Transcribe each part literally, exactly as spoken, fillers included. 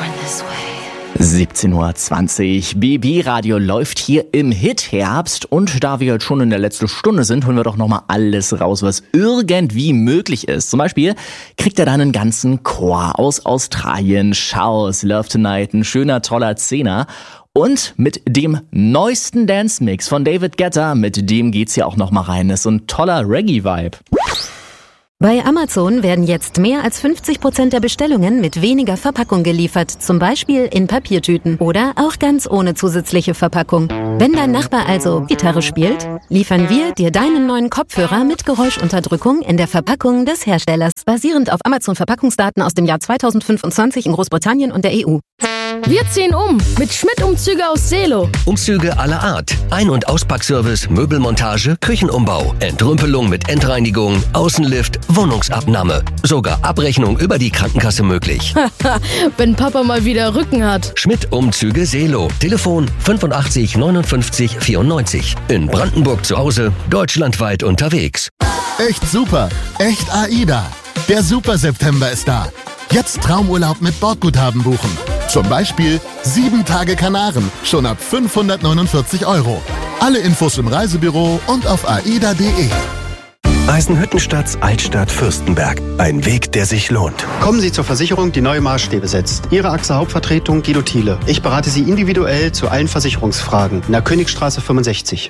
siebzehn Uhr zwanzig, B B-Radio läuft hier im Hit-Herbst und da wir jetzt schon in der letzten Stunde sind, holen wir doch nochmal alles raus, was irgendwie möglich ist. Zum Beispiel kriegt er dann einen ganzen Chor aus Australien, Shows, Love Tonight, ein schöner, toller Zehner. Und mit dem neuesten Dance-Mix von David Guetta, mit dem geht's ja auch nochmal rein. Das ist so ein toller Reggae-Vibe. Bei Amazon werden jetzt mehr als fünfzig Prozent der Bestellungen mit weniger Verpackung geliefert, zum Beispiel in Papiertüten oder auch ganz ohne zusätzliche Verpackung. Wenn dein Nachbar also Gitarre spielt, liefern wir dir deinen neuen Kopfhörer mit Geräuschunterdrückung in der Verpackung des Herstellers, basierend auf Amazon-Verpackungsdaten aus dem Jahr zweitausendfünfundzwanzig in Großbritannien und der E U. Wir ziehen um mit Schmidt-Umzüge aus Seelow. Umzüge aller Art. Ein- und Auspackservice, Möbelmontage, Küchenumbau, Entrümpelung mit Endreinigung, Außenlift, Wohnungsabnahme. Sogar Abrechnung über die Krankenkasse möglich. Wenn Papa mal wieder Rücken hat. Schmidt-Umzüge Seelow. Telefon fünfundachtzig neunundfünfzig vierundneunzig. In Brandenburg zu Hause, deutschlandweit unterwegs. Echt super. Echt AIDA. Der Super September ist da. Jetzt Traumurlaub mit Bordguthaben buchen. Zum Beispiel sieben Tage Kanaren, schon ab fünfhundertneunundvierzig Euro. Alle Infos im Reisebüro und auf aida punkt de. Eisenhüttenstadt Altstadt Fürstenberg. Ein Weg, der sich lohnt. Kommen Sie zur Versicherung, die neue Maßstäbe setzt. Ihre A X A Hauptvertretung Guido Thiele. Ich berate Sie individuell zu allen Versicherungsfragen. In der Königstraße fünfundsechzig.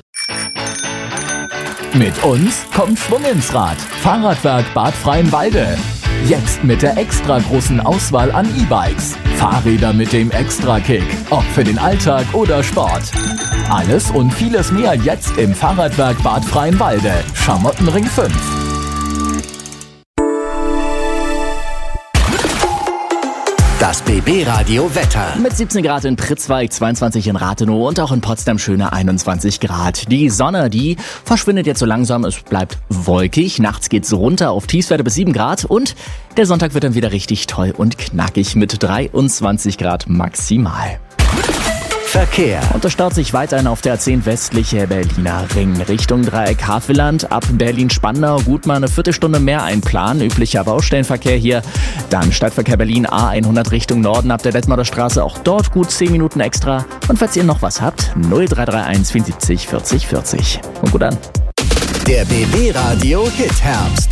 Mit uns kommt Schwung ins Rad. Fahrradwerk Bad Freienwalde. Jetzt mit der extra großen Auswahl an E-Bikes. Fahrräder mit dem Extra-Kick. Ob für den Alltag oder Sport. Alles und vieles mehr jetzt im Fahrradwerk Bad Freienwalde. Schamottenring fünf. Das B B-Radio Wetter. Mit siebzehn Grad in Pritzwalk, zweiundzwanzig in Rathenow und auch in Potsdam schöne einundzwanzig Grad. Die Sonne, die verschwindet jetzt so langsam, es bleibt wolkig. Nachts geht's runter auf Tiefstwerte bis sieben Grad und der Sonntag wird dann wieder richtig toll und knackig mit dreiundzwanzig Grad maximal. Verkehr. Und es staut sich weiterhin auf der A zehn westliche Berliner Ring Richtung Dreieck Havelland. Ab Berlin-Spandau gut mal eine Viertelstunde mehr einplanen. Üblicher Baustellenverkehr hier. Dann Stadtverkehr Berlin A hundert Richtung Norden ab der Detmolder Straße. Auch dort gut zehn Minuten extra. Und falls ihr noch was habt, null drei drei eins vierundsiebzig vierzig vierzig. Und gut an. Der B B-Radio Hit Herbst.